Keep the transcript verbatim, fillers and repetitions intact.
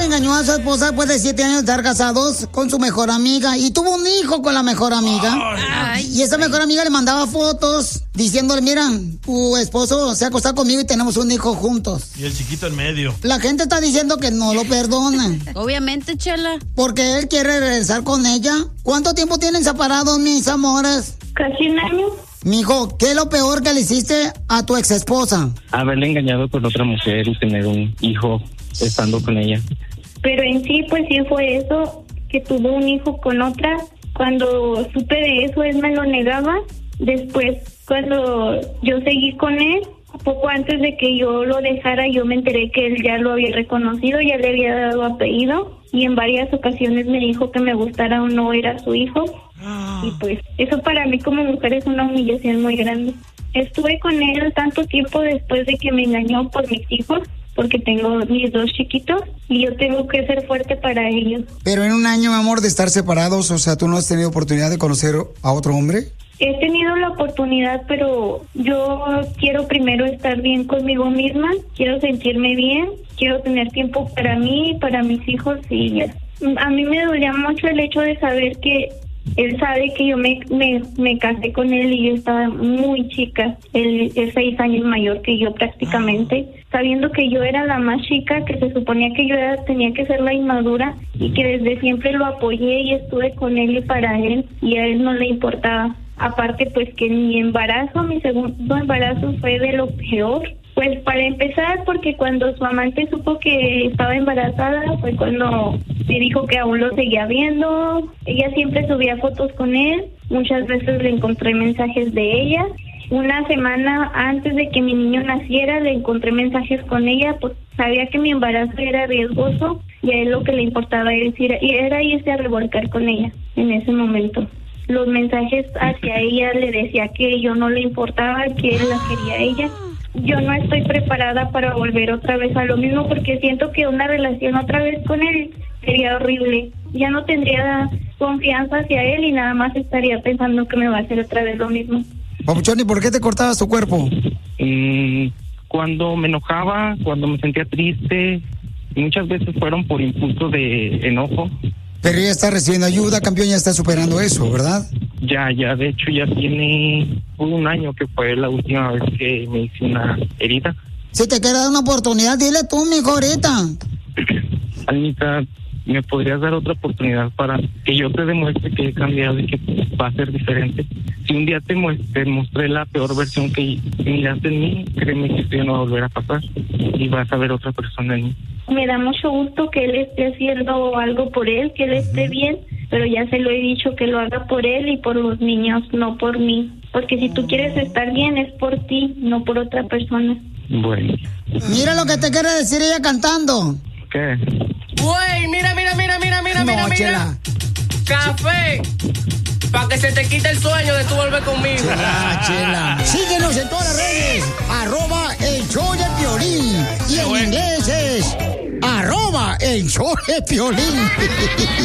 engañó a su esposa después de siete años de estar casados con su mejor amiga y tuvo un hijo con la mejor amiga. Ay, y esa mejor amiga le mandaba fotos diciéndole, mira, tu esposo se ha acostado conmigo y tenemos un hijo juntos. Y el chiquito en medio. La gente está diciendo que no lo perdonan. Obviamente, Chela. Porque él quiere regresar con ella. ¿Cuánto tiempo tienen separados, mis amores? Casi un año. Mijo, ¿qué es lo peor que le hiciste a tu ex esposa? Haberle engañado con otra mujer y tener un hijo estando con ella. Pero en sí, pues sí fue eso, que tuvo un hijo con otra. Cuando supe de eso, él me lo negaba. Después, cuando yo seguí con él, poco antes de que yo lo dejara, yo me enteré que él ya lo había reconocido, ya le había dado apellido. Y en varias ocasiones me dijo que me gustara o no era su hijo. Y pues eso para mí como mujer es una humillación muy grande. Estuve con él tanto tiempo después de que me engañó por mis hijos, porque tengo mis dos chiquitos y yo tengo que ser fuerte para ellos. Pero en un año, mi amor, de estar separados, o sea, ¿tú no has tenido oportunidad de conocer a otro hombre? He tenido la oportunidad, pero yo quiero primero estar bien conmigo misma, quiero sentirme bien, quiero tener tiempo para mí, para mis hijos y a mí me dolía mucho el hecho de saber que él sabe que yo me, me, me casé con él y yo estaba muy chica, él es seis años mayor que yo prácticamente, sabiendo que yo era la más chica, que se suponía que yo era, tenía que ser la inmadura y que desde siempre lo apoyé y estuve con él y para él y a él no le importaba. Aparte, pues que mi embarazo, mi segundo embarazo fue de lo peor. Pues para empezar, porque cuando su amante supo que estaba embarazada, fue cuando me dijo que aún lo seguía viendo. Ella siempre subía fotos con él, muchas veces le encontré mensajes de ella. Una semana antes de que mi niño naciera, le encontré mensajes con ella, pues sabía que mi embarazo era riesgoso y a él lo que le importaba era, decir, era irse a revolcar con ella en ese momento. Los mensajes hacia ella le decía que yo no le importaba, que él la quería a ella. Yo no estoy preparada para volver otra vez a lo mismo porque siento que una relación otra vez con él sería horrible. Ya no tendría confianza hacia él y nada más estaría pensando que me va a hacer otra vez lo mismo. Papuchón, ¿y por qué te cortabas tu cuerpo? Mm, cuando me enojaba, cuando me sentía triste, y muchas veces fueron por impulso de enojo. Pero ya está recibiendo ayuda, campeón, ya está superando eso, ¿verdad? Ya, ya, de hecho ya tiene un año que fue la última vez que me hice una herida. Si te queda una oportunidad, dile tú, mijo, ahorita. Almita, ¿me podrías dar otra oportunidad para que yo te demuestre que he cambiado y que va a ser diferente? Si un día te, muestre, te mostré la peor versión que miraste en mí, créeme que esto ya no va a volver a pasar y vas a ver otra persona en mí. Me da mucho gusto que él esté haciendo algo por él, que él esté bien, pero ya se lo he dicho que lo haga por él y por los niños, no por mí. Porque si tú quieres estar bien es por ti, no por otra persona. Bueno. Mira lo que te quiere decir ella cantando. ¿Qué? Güey, mira, mira, mira, mira, mira, no, mira, mira. Chela. Café. Para que se te quite el sueño de tú volver conmigo. Chela, Chela. Síguenos en todas las redes. Arroba el show de Piolín. Y en inglés es arroba el show de Piolín.